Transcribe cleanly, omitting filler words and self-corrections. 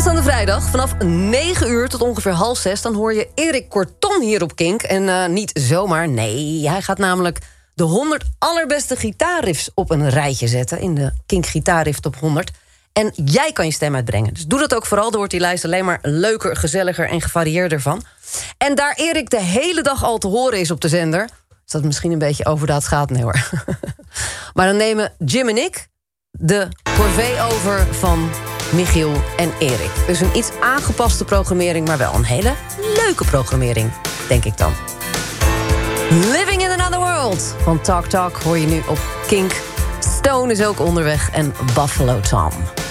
Aanstaande vrijdag vanaf 9 uur tot ongeveer 5:30... dan hoor je Erik Corton hier op Kink. En niet zomaar, nee, hij gaat namelijk de 100 allerbeste gitaarriffs op een rijtje zetten... in de Kink Gitaarriff Top 100. En jij kan je stem uitbrengen. Dus doe dat ook vooral, dan wordt die lijst alleen maar leuker, gezelliger en gevarieerder van. En daar Erik de hele dag al te horen is op de zender... is dat misschien een beetje overdaad gaat, nee hoor. Maar dan nemen Jim en ik de corvée over van Michiel en Erik. Dus een iets aangepaste programmering, maar wel een hele leuke programmering, denk ik dan. Living in Another World van Talk Talk hoor je nu op Kink. Stone is ook onderweg en Buffalo Tom.